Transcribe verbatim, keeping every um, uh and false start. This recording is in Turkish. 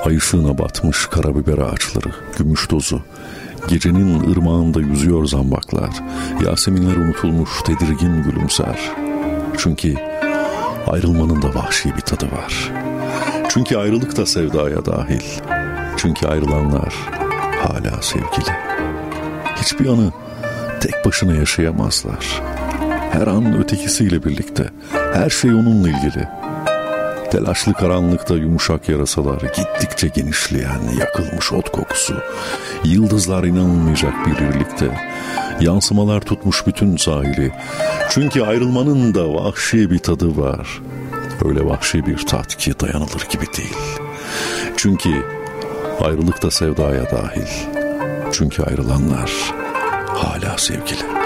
Ay ışığına batmış karabiber ağaçları, gümüş tozu, gecenin ırmağında yüzüyor zambaklar, Yaseminler unutulmuş tedirgin gülümser. Çünkü ayrılmanın da vahşi bir tadı var. Çünkü ayrılık da sevdaya dahil. Çünkü ayrılanlar hala sevgili. Hiçbir anı tek başına yaşayamazlar. Her an ötekisiyle birlikte, her şey onunla ilgili. Telaşlı karanlıkta yumuşak yarasalar, gittikçe genişleyen yakılmış ot kokusu, yıldızlar inanılmayacak bir birlikte, yansımalar tutmuş bütün sahili. Çünkü ayrılmanın da vahşi bir tadı var. Öyle vahşi bir tat ki dayanılır gibi değil. Çünkü ayrılık da sevdaya dahil. Çünkü ayrılanlar hala sevgili.